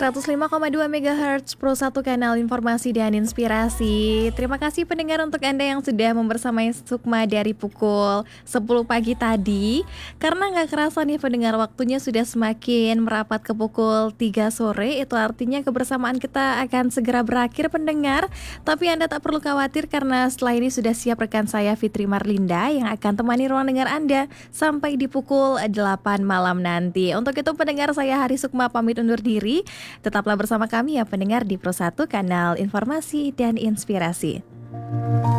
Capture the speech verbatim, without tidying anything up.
seratus lima koma dua megahertz Pro satu Kanal Informasi dan Inspirasi. Terima kasih pendengar untuk Anda yang sudah membersamai Sukma dari pukul sepuluh pagi tadi. Karena gak kerasa nih pendengar, waktunya sudah semakin merapat ke pukul tiga sore. Itu artinya kebersamaan kita akan segera berakhir pendengar. Tapi Anda tak perlu khawatir karena setelah ini sudah siap rekan saya Fitri Marlinda yang akan temani ruang dengar Anda sampai di pukul delapan malam nanti. Untuk itu pendengar, saya Hari Sukma pamit undur diri. Tetaplah bersama kami ya pendengar di Pro satu Kanal Informasi dan Inspirasi.